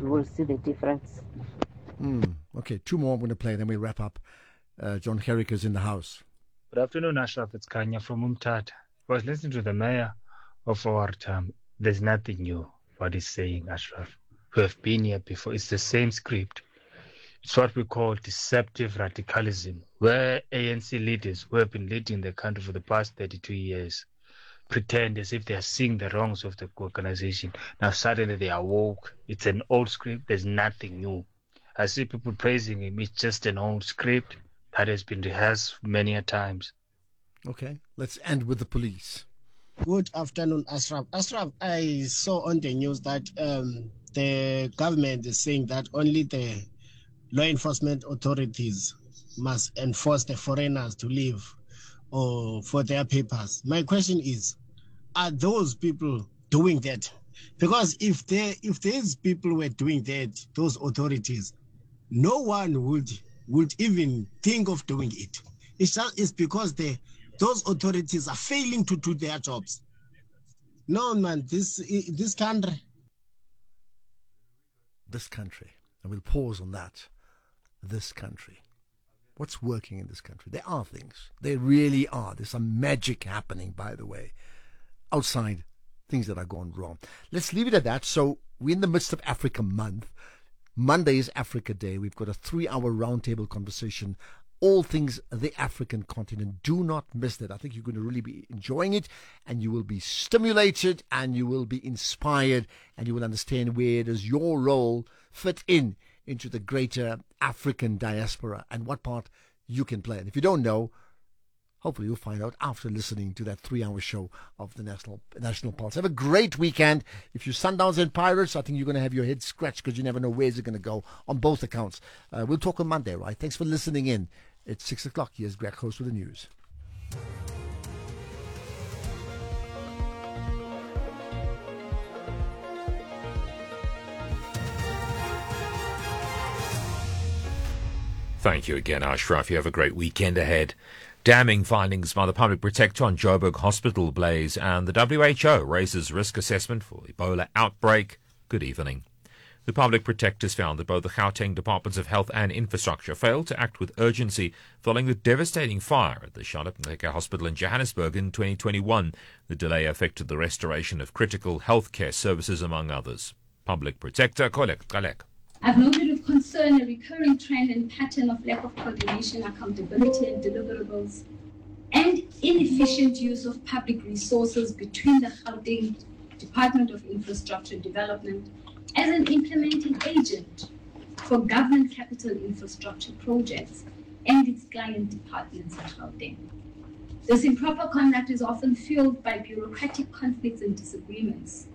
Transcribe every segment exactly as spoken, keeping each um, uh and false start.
people will see the difference. Mm, okay, two more I'm going to play, then we wrap up. Uh, John Herrick is in the house. Good afternoon, Ashraf. It's Kanya from Umtata. I was listening to the mayor of our town. There's nothing new what he's saying, Ashraf. We have been here before. It's the same script. It's what we call deceptive radicalism, where A N C leaders who have been leading the country for the past thirty-two years pretend as if they are seeing the wrongs of the organization. Now suddenly they are woke. It's an old script. There's nothing new. I see people praising him. It's just an old script that has been rehearsed many a times. Okay, let's end with the police. Good afternoon, Ashraf. Ashraf, I saw on the news that um, the government is saying that only the law enforcement authorities must enforce the foreigners to leave or for their papers. My question is, are those people doing that? Because if they, if these people were doing that, those authorities, no one would would even think of doing it. It's just it's because the those authorities are failing to do their jobs. No, man, this this country. This country, and we'll pause on that. This country. What's working in this country? There are things. There really are. There's some magic happening, by the way, outside things that are gone wrong. Let's leave it at that. So we're in the midst of Africa Month. Monday is Africa Day. We've got a three-hour roundtable conversation, all things the African continent. Do not miss that. I think you're going to really be enjoying it, and you will be stimulated, and you will be inspired, and you will understand where does your role fit in into the greater African diaspora and what part you can play. And if you don't know, hopefully you'll find out after listening to that three-hour show of the National National Pulse. Have a great weekend. If you're Sundowns and Pirates, I think you're going to have your head scratched because you never know where's it going to go on both accounts. Uh, we'll talk on Monday, right? Thanks for listening in. It's six o'clock. Here's Greg Host with the news. Thank you again, Ashraf. You have a great weekend ahead. Damning findings by the Public Protector on Joburg Hospital blaze, and the W H O raises risk assessment for Ebola outbreak. Good evening. The Public Protectors found that both the Gauteng Departments of Health and Infrastructure failed to act with urgency following the devastating fire at the Charlotte Maxeke Hospital in Johannesburg in twenty twenty-one. The delay affected the restoration of critical healthcare services, among others. Public Protector Kolek Kalek. I've noted with concern a recurring trend and pattern of lack of coordination, accountability and deliverables, and inefficient use of public resources between the Gauteng Department of Infrastructure Development as an implementing agent for government capital infrastructure projects and its client departments at Gauteng. This improper conduct is often fueled by bureaucratic conflicts and disagreements.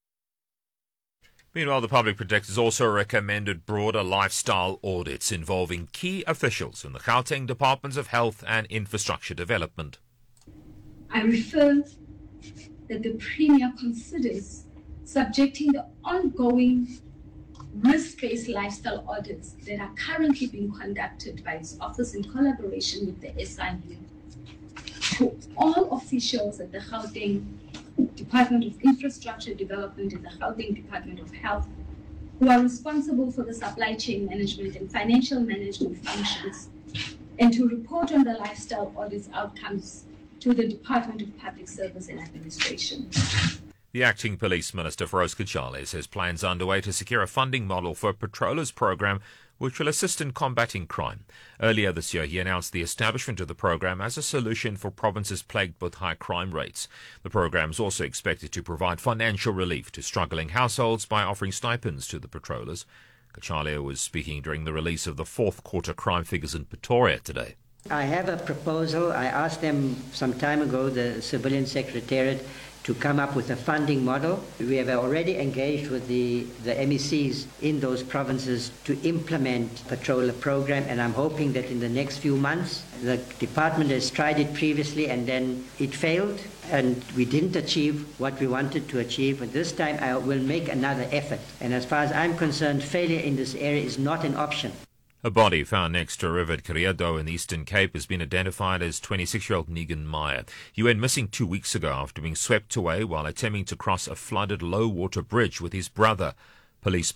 Meanwhile, the Public Protectors also recommended broader lifestyle audits involving key officials in the Gauteng Departments of Health and Infrastructure Development. I refer that the Premier considers subjecting the ongoing risk-based lifestyle audits that are currently being conducted by its office in collaboration with the S I U to all officials at the Gauteng Department of Infrastructure Development and the Gauteng Department of Health who are responsible for the supply chain management and financial management functions, and to report on the lifestyle audits outcomes to the Department of Public Service and Administration. The Acting Police Minister, Feroz Kachale, says plans are underway to secure a funding model for a patrollers program which will assist in combating crime. Earlier this year, he announced the establishment of the program as a solution for provinces plagued with high crime rates. The program is also expected to provide financial relief to struggling households by offering stipends to the patrollers. Kachale was speaking during the release of the fourth quarter crime figures in Pretoria today. I have a proposal. I asked them some time ago, the Civilian Secretariat, to come up with a funding model. We have already engaged with the, the M E Cs in those provinces to implement the patroller program, and I'm hoping that in the next few months, the department has tried it previously and then it failed and we didn't achieve what we wanted to achieve. But this time I will make another effort. And as far as I'm concerned, failure in this area is not an option. A body found next to a river at Kareado in the Eastern Cape has been identified as twenty-six-year-old Negan Meyer. He went missing two weeks ago after being swept away while attempting to cross a flooded low-water bridge with his brother. Police